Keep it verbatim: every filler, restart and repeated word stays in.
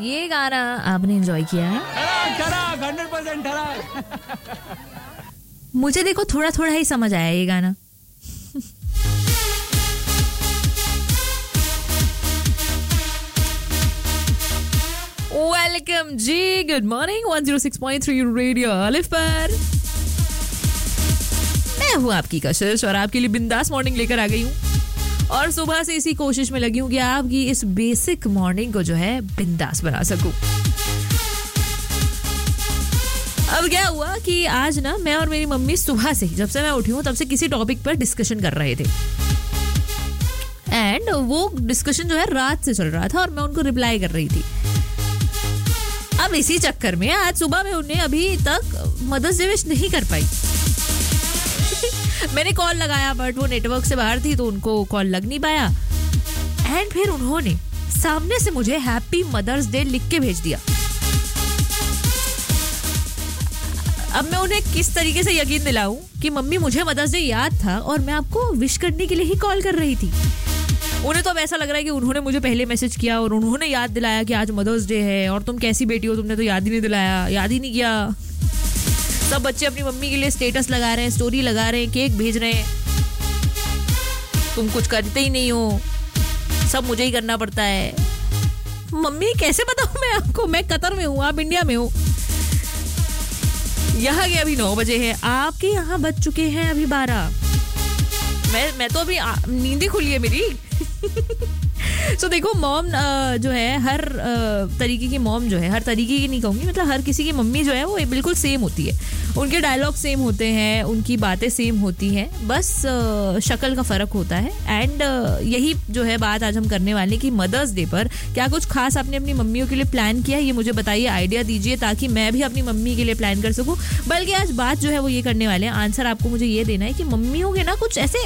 ये गाना आपने एंजॉय किया है? हंड्रेड परसेंट मुझे देखो थोड़ा थोड़ा ही समझ आया ये गाना. वेलकम जी, good morning. One zero six point three radio अलिफ पर मैं हूँ आपकी कशिश और आपके लिए बिंदास मॉर्निंग लेकर आ गई हूँ. और सुबह से इसी कोशिश में लगी हूँ कि आपकी इस बेसिक मॉर्निंग को जो है बिंदास बना सकूं. अब क्या हुआ कि आज ना मैं और मेरी मम्मी सुबह से जब से मैं उठी हूँ तब से किसी टॉपिक पर डिस्कशन कर रहे थे. एंड वो डिस्कशन जो है रात से चल रहा था और मैं उनको रिप्लाई कर रही थी. अब इसी चक्कर में आज सुबह में उन्हें अभी तक मदर्स डे विश नहीं कर पाई. मैंने कॉल लगाया बट वो नेटवर्क से बाहर थी तो उनको कॉल लग नहीं पाया. एंड फिर उन्होंने सामने से मुझे हैप्पी मदर्स डे लिख के भेज दिया. अब मैं उन्हें किस तरीके से यकीन दिलाऊं कि मम्मी मुझे मदर्स डे याद था और मैं आपको विश करने के लिए ही कॉल कर रही थी. उन्हें तो अब ऐसा लग रहा है कि उन्होंने मुझे पहले मैसेज किया और उन्होंने याद दिलाया कि आज मदर्स डे है और तुम कैसी बेटी हो, तुमने तो याद ही नहीं दिलाया, याद ही नहीं किया. सब बच्चे अपनी मम्मी के लिए स्टेटस लगा रहे हैं, स्टोरी लगा रहे हैं, केक भेज रहे हैं. तुम कुछ करते ही नहीं हो, सब मुझे ही करना पड़ता है. मम्मी कैसे बताऊं मैं आपको, मैं कतर में हूँ, आप इंडिया में हो. यहाँ के अभी नौ बजे हैं, आपके यहाँ बज चुके हैं अभी बारह. मैं मैं तो अभी नींद ही खुली है मेरी. सो so, देखो मॉम जो है हर तरीके की मॉम जो है, हर तरीके की नहीं कहूँगी, मतलब हर किसी की मम्मी जो है वो बिल्कुल सेम होती है. उनके डायलॉग सेम होते हैं, उनकी बातें सेम होती हैं, बस शक्ल का फ़र्क होता है. एंड यही जो है बात आज हम करने वाले कि मदर्स डे पर क्या कुछ खास आपने अपनी मम्मियों के लिए प्लान किया है, ये मुझे बताइए, आइडिया दीजिए ताकि मैं भी अपनी मम्मी के लिए प्लान कर सकूँ. बल्कि आज बात जो है वो ये करने वाले हैं, आंसर आपको मुझे ये देना है कि मम्मियों के ना कुछ ऐसे